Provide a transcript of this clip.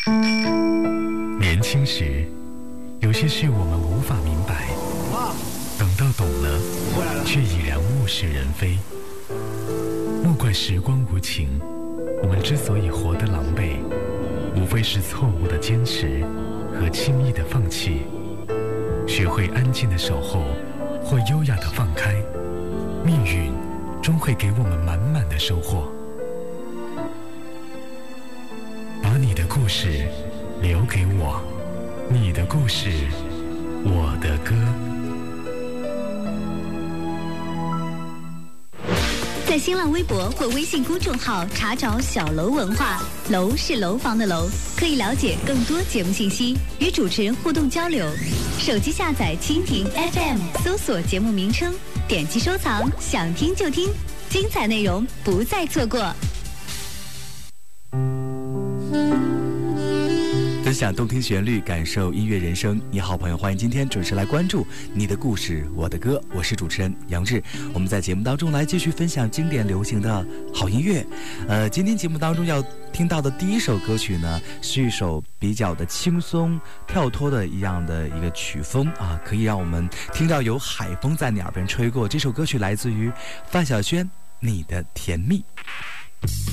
年轻时，有些事我们无法明白，等到懂了，却已然物是人非。莫怪时光无情，我们之所以活得狼狈，无非是错误的坚持和轻易的放弃。学会安静的守候，或优雅的放开，命运终会给我们满满的收获。把你的故事留给我，你的故事，我的歌。 在新浪微博或微信公众号查找小楼文化，楼是楼房的楼，可以了解更多节目信息，与主持人互动交流。手机下载蜻蜓 FM， 搜索节目名称，点击收藏，想听就听，精彩内容不再错过。 分享动听旋律，感受音乐人生。你好，朋友，欢迎今天准时来关注你的故事，我的歌。我是主持人杨志。我们在节目当中来继续分享经典流行的好音乐。今天节目当中要听到的第一首歌曲呢，是一首比较的轻松跳脱的一样的一个曲风啊，可以让我们听到有海风在你耳边吹过。这首歌曲来自于范晓萱，《你的甜蜜》。